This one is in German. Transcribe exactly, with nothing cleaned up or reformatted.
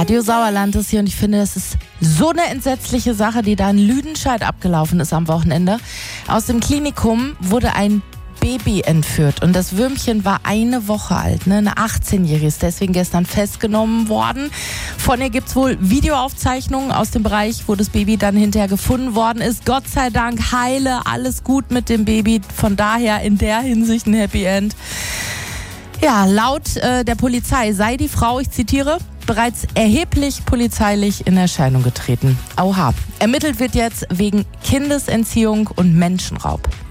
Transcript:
Radio Sauerland ist hier und ich finde, das ist so eine entsetzliche Sache, die da in Lüdenscheid abgelaufen ist am Wochenende. Aus dem Klinikum wurde ein Baby entführt und das Würmchen war eine Woche alt, ne? Eine achtzehnjährige ist deswegen gestern festgenommen worden. Von ihr gibt es wohl Videoaufzeichnungen aus dem Bereich, wo das Baby dann hinterher gefunden worden ist. Gott sei Dank heile, alles gut mit dem Baby, von daher in der Hinsicht ein Happy End. Ja, laut äh, der Polizei sei die Frau, ich zitiere, bereits erheblich polizeilich in Erscheinung getreten. Oha. Ermittelt wird jetzt wegen Kindesentziehung und Menschenraub.